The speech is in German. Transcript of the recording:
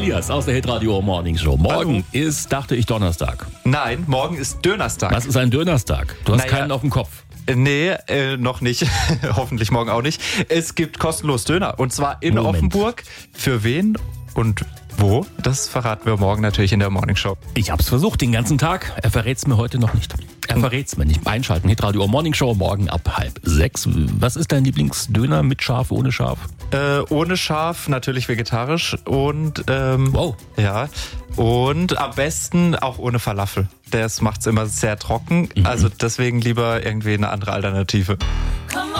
Elias aus der Hitradio Morning Show. Morgen ist, dachte ich, Donnerstag. Nein, morgen ist Dönerstag. Was ist ein Dönerstag? Du hast keinen auf dem Kopf. Nee, noch nicht. Hoffentlich morgen auch nicht. Es gibt kostenlos Döner. Und zwar in Offenburg. Für wen und wo? Das verraten wir morgen natürlich in der Morning Show. Ich hab's versucht den ganzen Tag. Er verrät's mir heute noch nicht. Er verrät's mir nicht. Einschalten, Hitradio Morning Show, morgen ab 5:30. Was ist dein Lieblingsdöner? Mit Schaf, ohne Schaf? Ohne Schaf, natürlich vegetarisch und Wow. Ja. Und am besten auch ohne Falafel. Das macht's immer sehr trocken. Also deswegen lieber irgendwie eine andere Alternative.